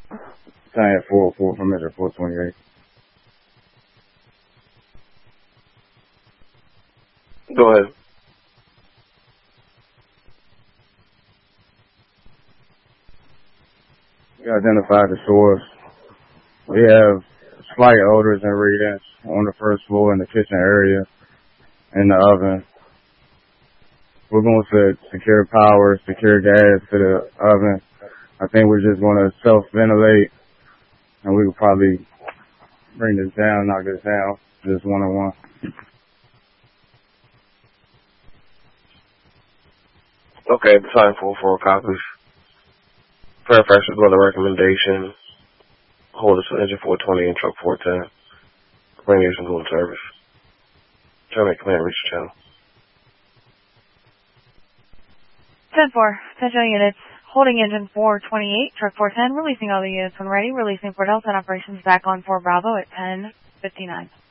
Science 404 from Measure 428. Go ahead. We identified the source. We have slight odors and readings on the first floor in the kitchen area, in the oven. We're going to secure power, secure gas to the oven. I think we're just going to self-ventilate, and we will probably bring this down, knock this down, just one-on-one. Okay, sign 4 copies. Fairfax is going to recommendation. Hold us to engine 420 and truck 410. Bring you some dual service. Terminate command, reach the channel. 10-4, Central units, holding engine 428, truck 410, releasing all the units when ready, releasing for Delta and operations back on 4 Bravo at 10:59.